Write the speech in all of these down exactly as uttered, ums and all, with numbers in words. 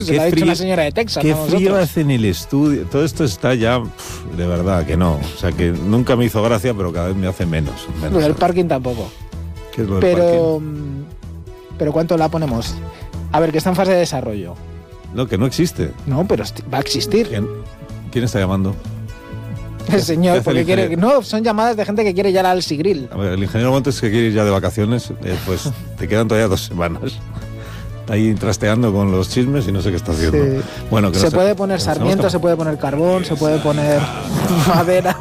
Se lo ha dicho una señora de Texas. Qué no frío nosotros. hace en el estudio. Todo esto está ya, pff, de verdad que no. O sea, que nunca me hizo gracia, pero cada vez me hace menos. menos Lo del parking tampoco. ¿Qué es lo del Pero, parking? pero ¿cuánto la ponemos? A ver, que está en fase de desarrollo. No, que no existe. No, pero esti- va a existir. ¿Quién, quién está llamando? El ¿Qué señor, hace porque el quiere. ingeniero? No, son llamadas de gente que quiere ya al Sigril. A ver, el ingeniero Montes que quiere ir ya de vacaciones, eh, pues te quedan todavía dos semanas. Está ahí trasteando con los chismes y no sé qué está haciendo. Sí. Bueno, que Se no puede sé, poner que nos sarmiento, tenemos se puede poner carbón, se puede poner madera,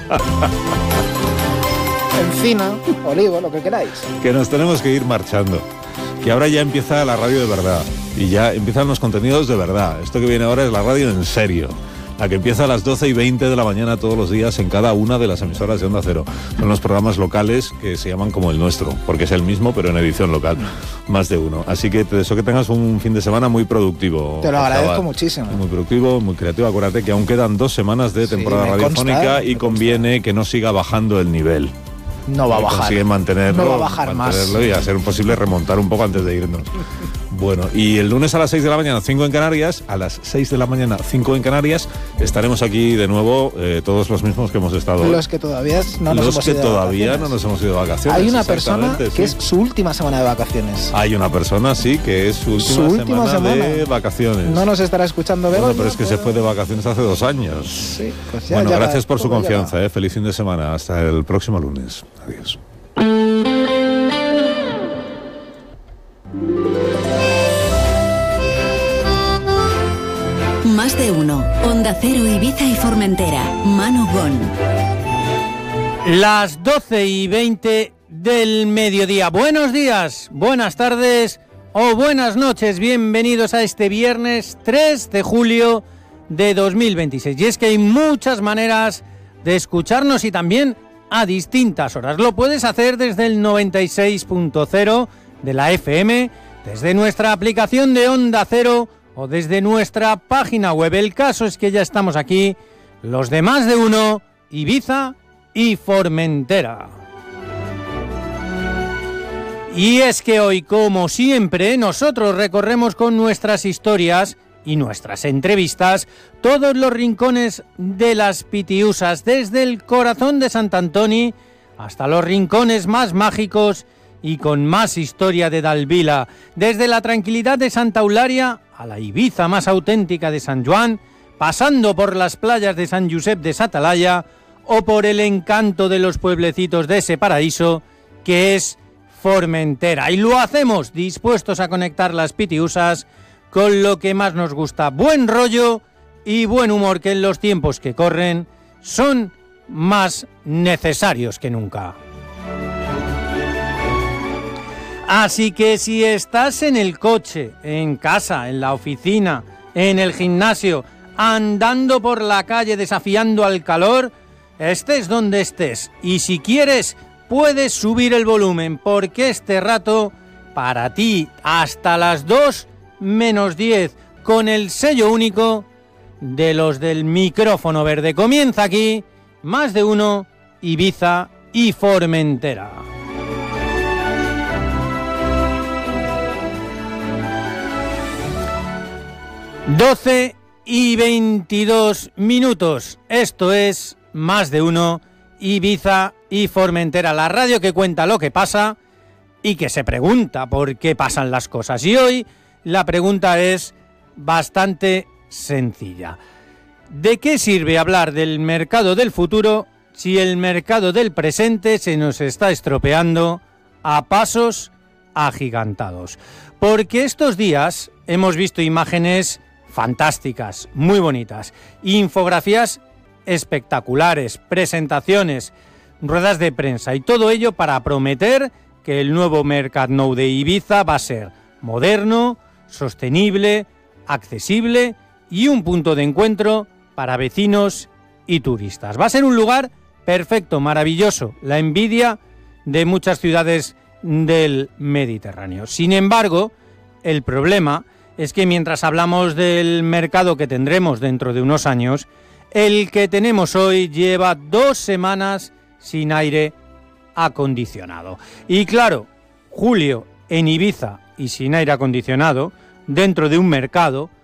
encina, olivo, lo que queráis. que, que nos tenemos que ir marchando. Que ahora ya empieza la radio de verdad. Y ya empiezan los contenidos de verdad. Esto que viene ahora es la radio en serio. La que empieza a las doce y veinte de la mañana todos los días en cada una de las emisoras de Onda Cero. Son los programas locales que se llaman como el nuestro, porque es el mismo, pero en edición local. Más de uno. Así que te deseo que tengas un fin de semana muy productivo. Te lo agradezco chaval. muchísimo. Muy productivo, muy creativo. Acuérdate que aún quedan dos semanas de Sí, temporada me radiofónica consta, y me conviene que no siga bajando el nivel. No va a Que bajar. consiguen mantenerlo, No va a bajar más. mantenerlo y a ser posible remontar un poco antes de irnos. Bueno, y el lunes a las seis de la mañana, cinco en Canarias, a las seis de la mañana, cinco en Canarias, estaremos aquí de nuevo, eh, todos los mismos que hemos estado. Los que todavía no nos los hemos que ido de todavía vacaciones. no nos hemos ido de vacaciones. Hay una persona exactamente, que sí. es su última semana de vacaciones. Hay una persona, sí, que es su última, Su última semana, de semana. vacaciones. No nos estará escuchando Bueno, Begoña, pero es que se fue de vacaciones hace dos años. Sí, pues ya Bueno, llega, gracias por su todo llega. confianza, eh. Feliz fin de semana. Hasta el próximo lunes. Adiós. Más de uno. Onda Cero, Ibiza y Formentera. Manu Gon. Las doce y veinte del mediodía. Buenos días, buenas tardes o buenas noches. Bienvenidos a este viernes tres de julio de dos mil veintiséis. Y es que hay muchas maneras de escucharnos y también a distintas horas. Lo puedes hacer desde el noventa y seis punto cero de la F M, desde nuestra aplicación de Onda Cero o desde nuestra página web. El caso es que ya estamos aquí, los de Más de Uno, Ibiza y Formentera. Y es que hoy, como siempre, nosotros recorremos con nuestras historias y nuestras entrevistas todos los rincones de las Pitiusas, desde el corazón de Sant Antoni hasta los rincones más mágicos y con más historia de Dalvila, desde la tranquilidad de Santa Eularia a la Ibiza más auténtica de San Joan, pasando por las playas de San Josep de Satalaya o por el encanto de los pueblecitos de ese paraíso que es Formentera. Y lo hacemos dispuestos a conectar las Pitiusas con lo que más nos gusta, buen rollo y buen humor, que en los tiempos que corren son más necesarios que nunca. Así que si estás en el coche, en casa, en la oficina, en el gimnasio, andando por la calle desafiando al calor, estés donde estés y si quieres puedes subir el volumen, porque este rato para ti hasta las dos menos diez con el sello único de los del micrófono verde. Comienza aquí Más de Uno, Ibiza y Formentera. doce y veintidós minutos. Esto es Más de Uno, Ibiza y Formentera, la radio que cuenta lo que pasa y que se pregunta por qué pasan las cosas. Y hoy la pregunta es bastante sencilla. ¿De qué sirve hablar del mercado del futuro si el mercado del presente se nos está estropeando a pasos agigantados? Porque estos días hemos visto imágenes fantásticas, muy bonitas, infografías espectaculares, presentaciones, ruedas de prensa y todo ello para prometer que el nuevo Mercat Nou de Ibiza va a ser moderno, sostenible, accesible y un punto de encuentro para vecinos y turistas. Va a ser un lugar perfecto, maravilloso, la envidia de muchas ciudades del Mediterráneo. Sin embargo, el problema es que mientras hablamos del mercado que tendremos dentro de unos años, el que tenemos hoy lleva dos semanas sin aire acondicionado. Y claro, julio en Ibiza y sin aire acondicionado, dentro de un mercado